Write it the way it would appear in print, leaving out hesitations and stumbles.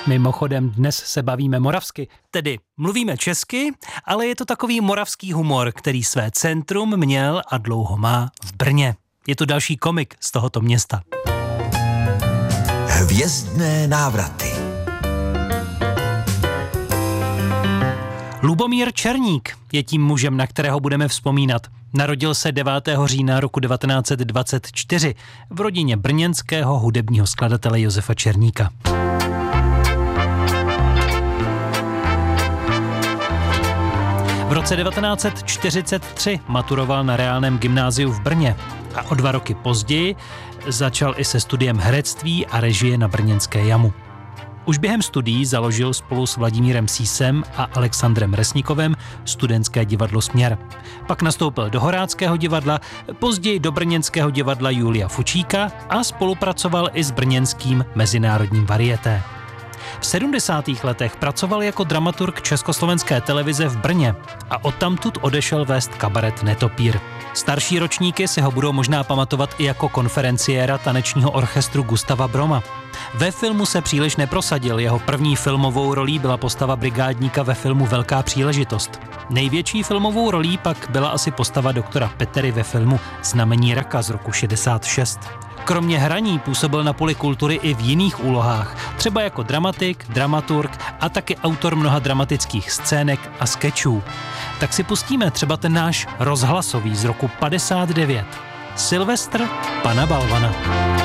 Mimochodem dnes se bavíme moravsky, tedy mluvíme česky, ale je to takový moravský humor, který své centrum měl a dlouho má v Brně. Je to další komik z tohoto města. Hvězdné návraty. Lubomír Černík je tím mužem, na kterého budeme vzpomínat. Narodil se 9. října roku 1924 v rodině brněnského hudebního skladatele Josefa Černíka. V roce 1943 maturoval na reálném gymnáziu v Brně a o 2 roky později začal i se studiem herectví a režie na brněnské Jamu. Už během studií založil spolu s Vladimírem Sísem a Alexandrem Resnikovem studentské divadlo Směr. Pak nastoupil do Horáckého divadla, později do brněnského divadla Julia Fučíka a spolupracoval i s brněnským mezinárodním varieté. V 70. letech pracoval jako dramaturg Československé televize v Brně a odtamtud odešel vést kabaret Netopír. Starší ročníky si ho budou možná pamatovat i jako konferenciéra tanečního orchestru Gustava Broma. Ve filmu se příliš neprosadil, jeho první filmovou rolí byla postava brigádníka ve filmu Velká příležitost. Největší filmovou rolí pak byla asi postava doktora Petery ve filmu Znamení raka z roku 66. Kromě hraní působil na poli kultury i v jiných úlohách, třeba jako dramatik, dramaturg a taky autor mnoha dramatických scének a skečů. Tak si pustíme třeba ten náš rozhlasový z roku 59. Silvestr pana Balvana.